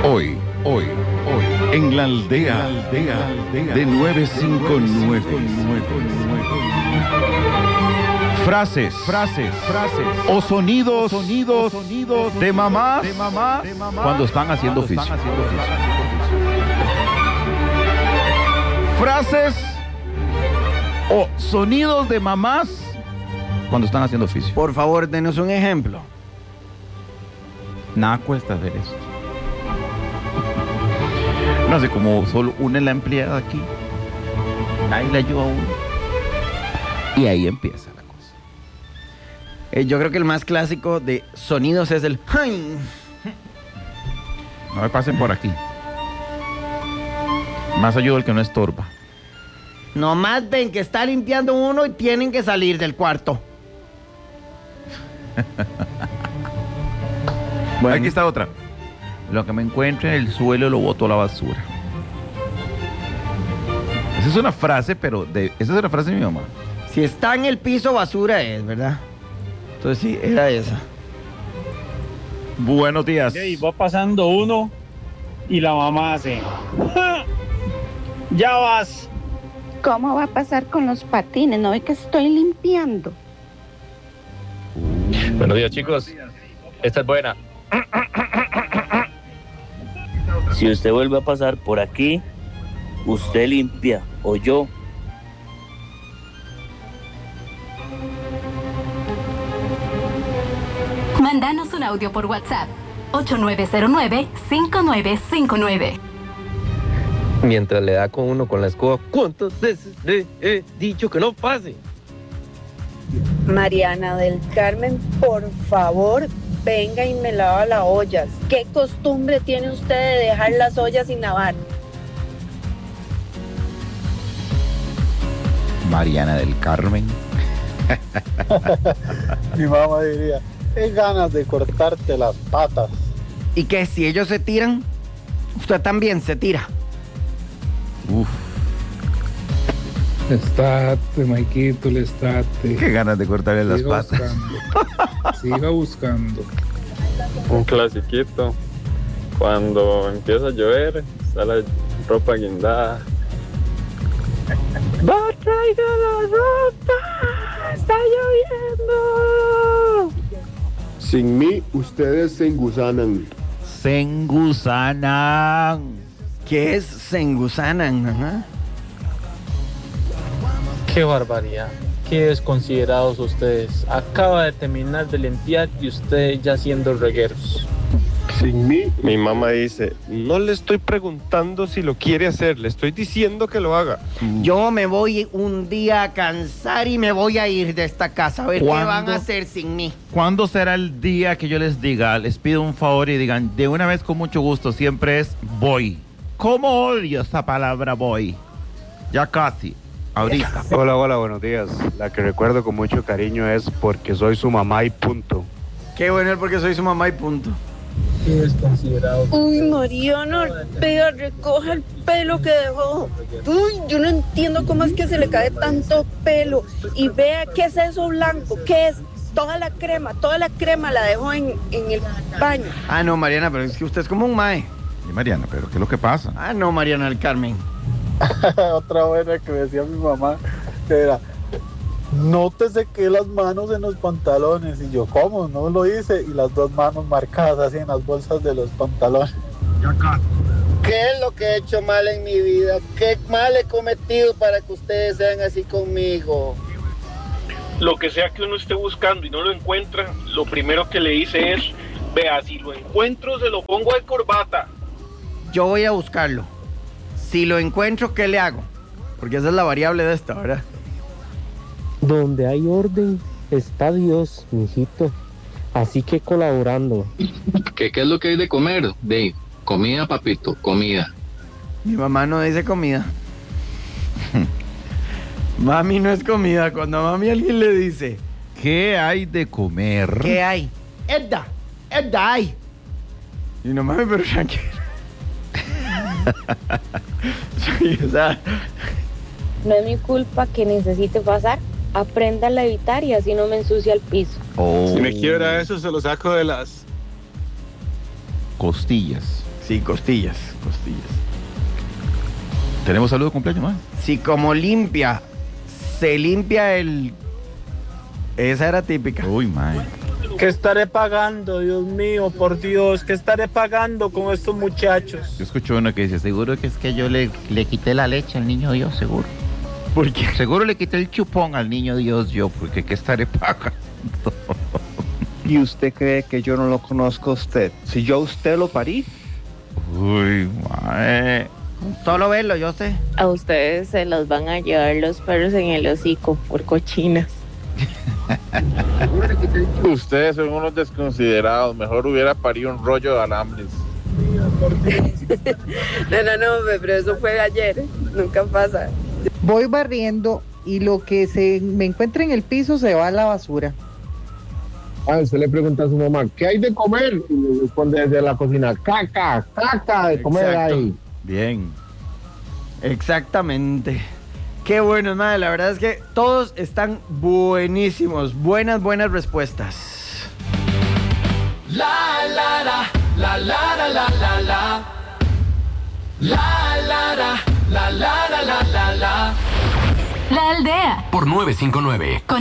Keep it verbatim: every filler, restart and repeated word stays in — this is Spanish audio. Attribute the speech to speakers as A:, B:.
A: Hoy, hoy, hoy, en la aldea, en la aldea, aldea de nueve cinco nueve. Frases, frases, frases o sonidos, sonidos, sonidos de mamás, de mamá, de mamá cuando están haciendo oficio. Frases o sonidos de mamás cuando están haciendo oficio.
B: Por favor, denos un ejemplo.
A: Nada cuesta hacer esto. No sé, como solo una es la empleada aquí, nadie le ayuda a uno. Y ahí empieza la cosa.
B: Eh, yo creo que el más clásico de sonidos es el ¡ay!
A: No me pasen por aquí. Más ayuda el que no estorba.
B: Nomás ven que está limpiando uno y tienen que salir del cuarto.
A: Bueno. Aquí está otra. Lo que me encuentre en el suelo lo boto a la basura. Esa es una frase, pero de, esa es una frase de mi mamá.
B: Si está en el piso, basura es, ¿verdad? Entonces sí, era esa.
A: Buenos días.
C: Okay, va pasando uno y la mamá hace ¡ja! Ya vas.
D: ¿Cómo va a pasar con los patines? ¿No ve que estoy limpiando?
E: Buenos días, chicos. Esta es buena.
F: Si usted vuelve a pasar por aquí, usted limpia o yo.
G: Mándanos un audio por WhatsApp ocho nueve cero nueve, cinco nueve cinco nueve.
E: Mientras le da con uno con la escoba, ¿cuántas veces le he dicho que no pase?
H: Mariana del Carmen, por favor, venga y me lava las ollas. ¿Qué costumbre tiene usted de dejar las ollas sin lavar?
A: Mariana del Carmen.
I: Mi mamá diría, qué ganas de cortarte las patas.
B: ¿Y que si ellos se tiran, usted también se tira?
A: Uf.
J: Estate, Maikito, estate.
A: Qué ganas de cortarle las
J: Siga
A: patas.
J: Buscando. Siga buscando.
K: Un clasiquito. Cuando empieza a llover, está la ropa guindada.
H: ¡Va, traiga la ropa! ¡Está lloviendo!
L: Sin mí, ustedes se engusanan.
A: Se engusanan.
B: ¿Qué es se engusanan? Ajá.
C: Qué barbaridad. Qué desconsiderados ustedes. Acaba de terminar de limpiar y ustedes ya haciendo regueros.
L: Sin mí, mi mamá dice, no le estoy preguntando si lo quiere hacer, le estoy diciendo que lo haga.
B: Yo me voy un día a cansar y me voy a ir de esta casa a ver qué
A: ¿Cuándo?
B: van a hacer sin mí.
A: ¿Cuándo será el día que yo les diga, les pido un favor y digan, de una vez con mucho gusto, siempre es voy? ¿Cómo odio esa palabra voy? Ya casi. Ahorita.
M: Hola, hola, buenos días. La que recuerdo con mucho cariño es porque soy su mamá y punto.
B: Qué bueno es porque soy su mamá y punto.
C: Qué desconsiderado.
H: Uy, Mariano, vea, recoja el pelo que dejó. Uy, yo no entiendo cómo es que se le cae tanto pelo. Y vea, ¿qué es eso blanco? ¿Qué es? Toda la crema, toda la crema la dejó en, en el baño.
B: Ah, no, Mariana, pero es que usted es como un mae.
A: Y Mariana, ¿pero qué es lo que pasa?
B: Ah, no, Mariana del Carmen.
I: Otra buena que me decía mi mamá era, no te sequé las manos en los pantalones. Y yo, ¿cómo? No lo hice. Y las dos manos marcadas así en las bolsas de los pantalones.
N: ¿Qué es lo que he hecho mal en mi vida? ¿Qué mal he cometido para que ustedes sean así conmigo?
O: Lo que sea que uno esté buscando y no lo encuentra, lo primero que le dice es, vea, si lo encuentro se lo pongo de corbata.
B: Yo voy a buscarlo. Si lo encuentro, ¿qué le hago? Porque esa es la variable de esta, ¿verdad?
P: Donde hay orden está Dios, mijito. Así que colaborando.
Q: ¿Qué, ¿Qué es lo que hay de comer? De comida, papito, comida.
B: Mi mamá no dice comida. Mami no es comida. Cuando a mami alguien le dice,
A: ¿qué hay de comer?
B: ¿qué hay? Edda, Edda hay. Y no mami, pero tranquilo. Sí, o sea,
R: no es mi culpa que necesite pasar. Aprenda a evitar y así no me ensucia el piso.
A: Oh.
K: Si me quiebra eso, se lo saco de las
A: costillas.
B: Sí, costillas, costillas.
A: ¿Tenemos saludo de cumpleaños, mae?
B: Si como limpia, se limpia el... Esa era típica.
A: Uy, mae.
C: ¿Qué estaré pagando, Dios mío, por Dios? ¿Qué estaré pagando con estos muchachos?
A: Yo escuché uno que dice, seguro que es que yo le, le quité la leche al niño Dios, seguro.
B: ¿Por qué?
A: Seguro le quité el chupón al niño Dios yo, porque ¿qué estaré pagando?
S: ¿Y usted cree que yo no lo conozco a usted? Si yo a usted lo parí.
A: Uy, mae.
B: Solo verlo, yo sé.
R: A ustedes se los van a llevar los perros en el hocico por cochinas.
K: Ustedes son unos desconsiderados. Mejor hubiera parido un rollo de alambres.
H: No, no, no, pero eso fue ayer. Nunca pasa.
T: Voy barriendo y lo que se me encuentra en el piso se va a la basura.
U: Ah, usted le pregunta a su mamá, ¿qué hay de comer? Y le responde desde la cocina, caca, caca de comer. Exacto. Ahí.
A: Bien.
B: Exactamente. Qué bueno, madre. La verdad es que todos están buenísimos. Buenas, buenas respuestas.
V: La la la la la la la la la la la la la la la la la
G: La Aldea.
V: por nueve cinco nueve.